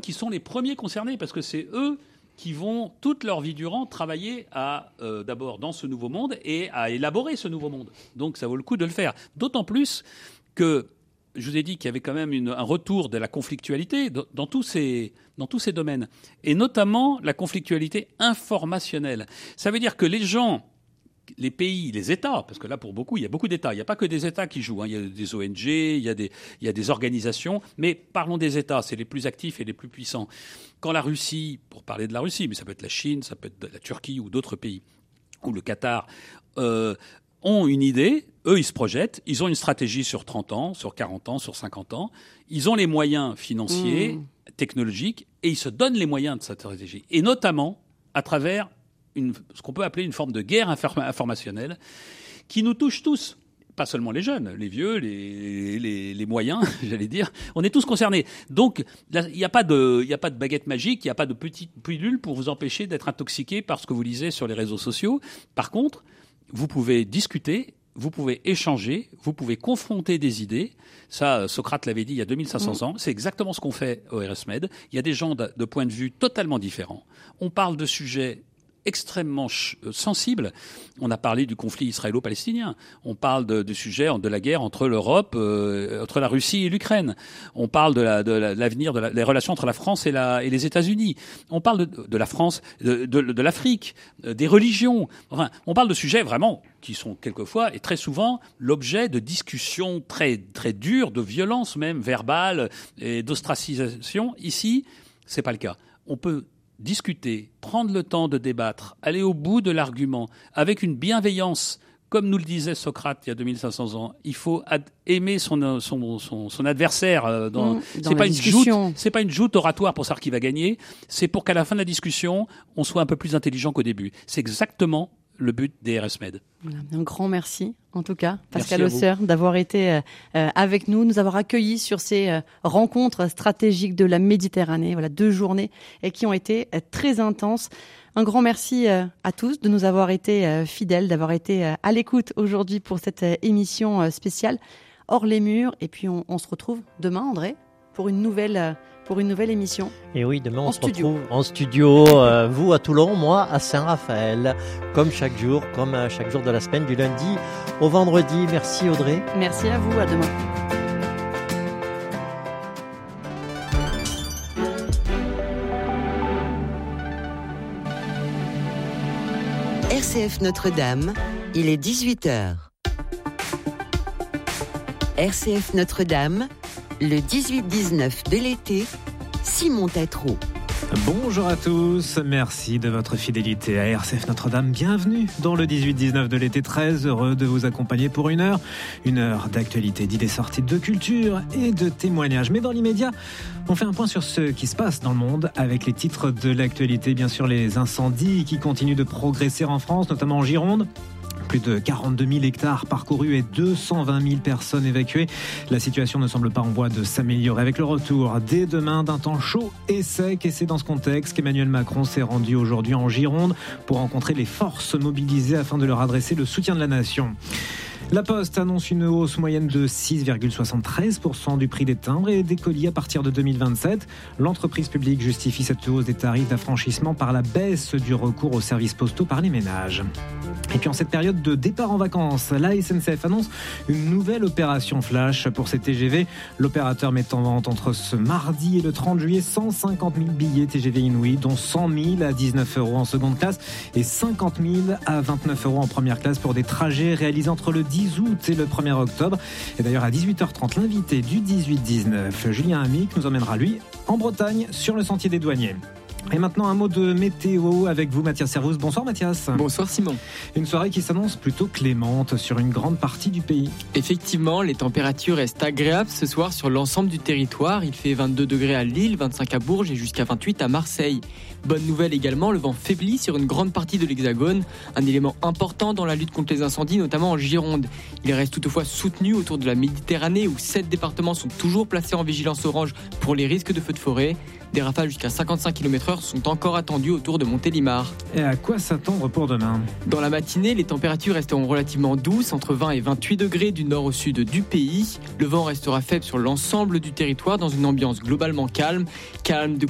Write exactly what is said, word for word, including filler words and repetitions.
jeunes qui sont les premiers concernés, parce que c'est eux qui vont toute leur vie durant travailler à, euh, d'abord dans ce nouveau monde et à élaborer ce nouveau monde. Donc ça vaut le coup de le faire. D'autant plus que je vous ai dit qu'il y avait quand même une, un retour de la conflictualité dans, dans, tous ces, dans tous ces domaines, et notamment la conflictualité informationnelle. Ça veut dire que les gens, les pays, les États, parce que là pour beaucoup, il y a beaucoup d'États, il n'y a pas que des États qui jouent, hein. Il y a des O N G, il y a des, il y a des organisations, mais parlons des États, c'est les plus actifs et les plus puissants. Quand la Russie, pour parler de la Russie, mais ça peut être la Chine, ça peut être la Turquie ou d'autres pays, ou le Qatar, euh, ont une idée, eux ils se projettent, ils ont une stratégie sur trente ans, sur quarante ans, sur cinquante ans, ils ont les moyens financiers, mmh. technologiques, et ils se donnent les moyens de cette stratégie. Et notamment à travers une, ce qu'on peut appeler une forme de guerre informationnelle qui nous touche tous. Pas seulement les jeunes, les vieux, les, les, les moyens, j'allais dire. On est tous concernés. Donc, il n'y a pas de, il n'y a pas de baguette magique, il n'y a pas de petite pilule pour vous empêcher d'être intoxiqué par ce que vous lisez sur les réseaux sociaux. Par contre, vous pouvez discuter, vous pouvez échanger, vous pouvez confronter des idées. Ça, Socrate l'avait dit il y a deux mille cinq cents mmh. ans. C'est exactement ce qu'on fait au RSMed. Il y a des gens de, de points de vue totalement différents. On parle de sujets extrêmement ch- sensible. On a parlé du conflit israélo-palestinien. On parle de, du sujet de la guerre entre l'Europe, euh, entre la Russie et l'Ukraine. On parle de, la, de, la, de l'avenir, de la, des relations entre la France et, la, et les États-Unis. On parle de, de la France, de, de, de l'Afrique, des religions. Enfin, on parle de sujets vraiment qui sont quelquefois et très souvent l'objet de discussions très, très dures, de violences même verbales et d'ostracisation. Ici, c'est pas le cas. On peut discuter, prendre le temps de débattre, aller au bout de l'argument, avec une bienveillance, comme nous le disait Socrate il y a deux mille cinq cents ans. Il faut ad- aimer son, son, son, son adversaire. Euh, dans, mmh, dans c'est pas une joute, discussion. c'est pas une joute oratoire pour savoir qui va gagner. C'est pour qu'à la fin de la discussion, on soit un peu plus intelligent qu'au début. C'est exactement le but des RSMed. Voilà, un grand merci, en tout cas, Pascal Hausser, d'avoir été euh, avec nous, nous avoir accueillis sur ces euh, rencontres stratégiques de la Méditerranée. Voilà, deux journées et qui ont été euh, très intenses. Un grand merci euh, à tous de nous avoir été euh, fidèles, d'avoir été euh, à l'écoute aujourd'hui pour cette euh, émission euh, spéciale Hors les murs. Et puis on, on se retrouve demain, André, pour une nouvelle euh, pour une nouvelle émission. Et oui, demain on en se studio. retrouve en studio, euh, vous à Toulon, moi à Saint-Raphaël, comme chaque jour, comme euh, chaque jour de la semaine, du lundi au vendredi. Merci Audrey. Merci à vous, à demain. R C F Notre-Dame, il est dix-huit heures. R C F Notre-Dame, le dix-huit dix-neuf de l'été, Simon Tétrault. Bonjour à tous, merci de votre fidélité à R C F Notre-Dame. Bienvenue dans le dix-huit dix-neuf de l'été, très heureux de vous accompagner pour une heure. Une heure d'actualité, d'idées sorties, de culture et de témoignages. Mais dans l'immédiat, on fait un point sur ce qui se passe dans le monde avec les titres de l'actualité. Bien sûr, les incendies qui continuent de progresser en France, notamment en Gironde. Plus de quarante-deux mille hectares parcourus et deux cent vingt mille personnes évacuées. La situation ne semble pas en voie de s'améliorer avec le retour dès demain d'un temps chaud et sec. Et c'est dans ce contexte qu'Emmanuel Macron s'est rendu aujourd'hui en Gironde pour rencontrer les forces mobilisées afin de leur adresser le soutien de la nation. La Poste annonce une hausse moyenne de six virgule soixante-treize pour cent du prix des timbres et des colis à partir de deux mille vingt-sept. L'entreprise publique justifie cette hausse des tarifs d'affranchissement par la baisse du recours aux services postaux par les ménages. Et puis en cette période de départ en vacances, la S N C F annonce une nouvelle opération flash pour ses T G V. L'opérateur met en vente entre ce mardi et le trente juillet cent cinquante mille billets T G V inouïs, dont cent mille à dix-neuf euros en seconde classe et cinquante mille à vingt-neuf euros en première classe pour des trajets réalisés entre le dix août et le premier octobre. Et d'ailleurs à dix-huit heures trente, l'invité du dix-huit dix-neuf, Julien Amic, nous emmènera lui en Bretagne sur le sentier des douaniers. Et maintenant un mot de météo avec vous Mathias Servouz. Bonsoir Mathias. Bonsoir Simon. Une soirée qui s'annonce plutôt clémente sur une grande partie du pays. Effectivement, les températures restent agréables ce soir sur l'ensemble du territoire. Il fait vingt-deux degrés à Lille, vingt-cinq à Bourges et jusqu'à vingt-huit à Marseille. Bonne nouvelle également, le vent faiblit sur une grande partie de l'Hexagone, un élément important dans la lutte contre les incendies, notamment en Gironde. Il reste toutefois soutenu autour de la Méditerranée où sept départements sont toujours placés en vigilance orange pour les risques de feux de forêt. Des rafales jusqu'à cinquante-cinq kilomètres heure sont encore attendues autour de Montélimar. Et à quoi s'attendre pour demain ? Dans la matinée, les températures resteront relativement douces, entre vingt et vingt-huit degrés du nord au sud du pays. Le vent restera faible sur l'ensemble du territoire dans une ambiance globalement calme. Calme de